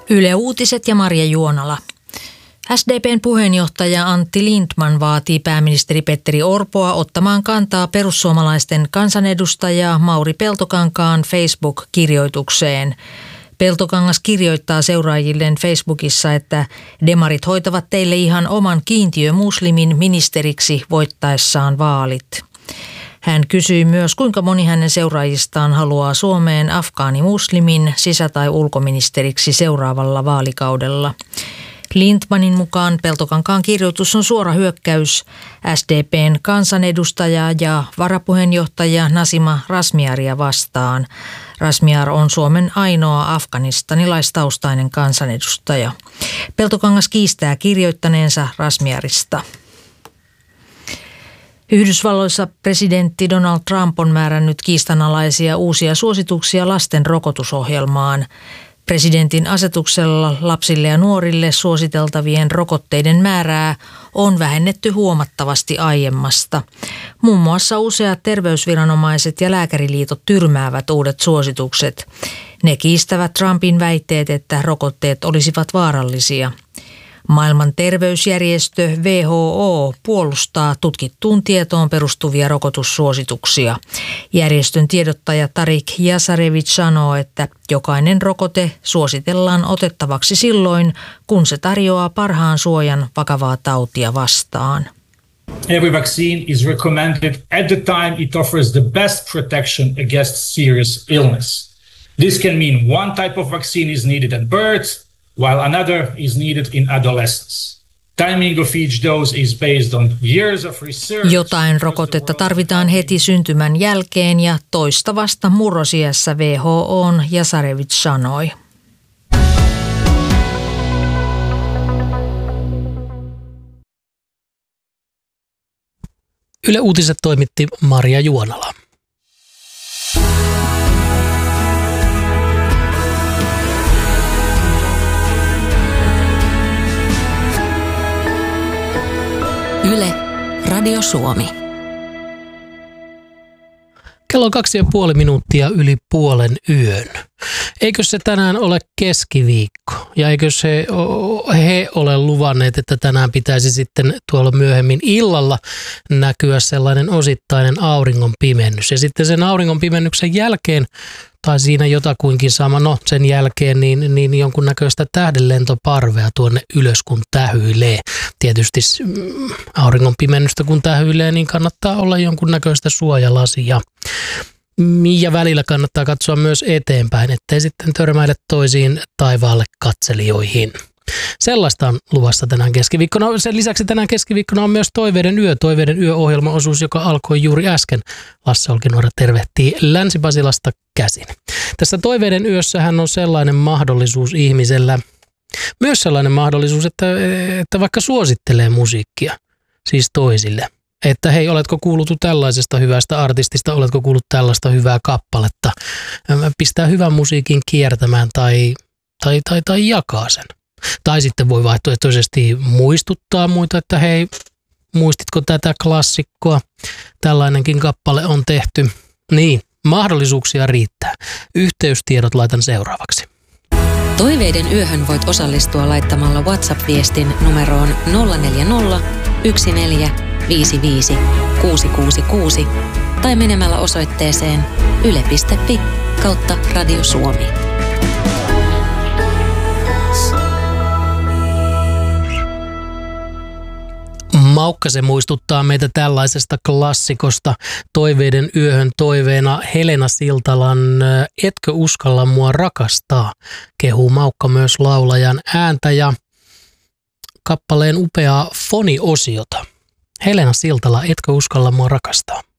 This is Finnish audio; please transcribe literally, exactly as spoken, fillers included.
Yle Uutiset ja Marja Juonala. S D P:n puheenjohtaja Antti Lindtman vaatii pääministeri Petteri Orpoa ottamaan kantaa perussuomalaisten kansanedustajaa Mauri Peltokankaan Facebook-kirjoitukseen. Peltokangas kirjoittaa seuraajilleen Facebookissa, että demarit hoitavat teille ihan oman kiintiömuslimin ministeriksi voittaessaan vaalit. Hän kysyi myös, kuinka moni hänen seuraajistaan haluaa Suomeen afgaanimuslimin sisä- tai ulkoministeriksi seuraavalla vaalikaudella. Lindtmanin mukaan Peltokankaan kirjoitus on suora hyökkäys S D P:n kansanedustajaa ja varapuheenjohtaja Nasima Razmyaria vastaan. Razmyar on Suomen ainoa afganistanilaistaustainen kansanedustaja. Peltokangas kiistää kirjoittaneensa Razmyarista. Yhdysvalloissa presidentti Donald Trump on määrännyt kiistanalaisia uusia suosituksia lasten rokotusohjelmaan. Presidentin asetuksella lapsille ja nuorille suositeltavien rokotteiden määrää on vähennetty huomattavasti aiemmasta. Muun muassa useat terveysviranomaiset ja lääkäriliitot tyrmäävät uudet suositukset. Ne kiistävät Trumpin väitteet, että rokotteet olisivat vaarallisia. Maailman terveysjärjestö W H O puolustaa tutkittuun tietoon perustuvia rokotussuosituksia. Järjestön tiedottaja Tarik Jasarevic sanoo, että jokainen rokote suositellaan otettavaksi silloin, kun se tarjoaa parhaan suojan vakavaa tautia vastaan. Every vaccine is recommended at the time it offers the best protection against serious illness. This can mean one type of vaccine is needed at birth, while another is needed in adolescence. Timing of each dose is based on years of research. Jotain rokotetta tarvitaan heti syntymän jälkeen ja toista vasta murrosiässä, W H O:n Jasarevic sanoi. Yle Uutiset toimitti Marja Juonala. Yle, Radio Suomi. Kello on kaksi ja puoli minuuttia yli puolen yön. Eikö se tänään ole keskiviikko? Ja eikö se, he ole luvanneet, että tänään pitäisi sitten tuolla myöhemmin illalla näkyä sellainen osittainen auringon pimennys. Ja sitten sen auringon pimennyksen jälkeen, tai siinä jotakuinkin sama, no sen jälkeen, niin, niin jonkunnäköistä tähdenlentoparvea tuonne ylös kun tähyilee. Tietysti auringon pimennystä kun tähyilee, niin kannattaa olla jonkunnäköistä suojalasia. Ja välillä kannattaa katsoa myös eteenpäin, ettei sitten törmäile toisiin taivaalle katselijoihin. Sellaista on luvassa tänään keskiviikkona. Sen lisäksi tänään keskiviikkona on myös Toiveiden yö, Toiveiden yö-ohjelmaosuus, joka alkoi juuri äsken. Lasse Olkinuora tervehtii Länsi-Pasilasta käsin. Tässä Toiveiden yössähän on sellainen mahdollisuus ihmisellä, myös sellainen mahdollisuus, että, että vaikka suosittelee musiikkia, siis toisille. Että hei, oletko kuullut tällaisesta hyvästä artistista, oletko kuullut tällaista hyvää kappaletta, pistää hyvän musiikin kiertämään tai, tai, tai, tai jakaa sen. Tai sitten voi vaihtoehtoisesti muistuttaa muita, että hei, muistitko tätä klassikkoa, tällainenkin kappale on tehty. Niin, mahdollisuuksia riittää. Yhteystiedot laitan seuraavaksi. Toiveiden yöhön voit osallistua laittamalla WhatsApp-viestin numeroon nolla neljä nolla, yksi neljä, viisi viisi, kuusi kuusi kuusi tai menemällä osoitteeseen yle piste fi kautta Radio Suomi. Maukkasen muistuttaa meitä tällaisesta klassikosta Toiveiden yöhön toiveena Helena Siltalan Etkö uskalla mua rakastaa? Kehuu Maukka myös laulajan ääntä ja kappaleen upeaa foniosiota. Helena Siltala, Etkö uskalla mua rakastaa?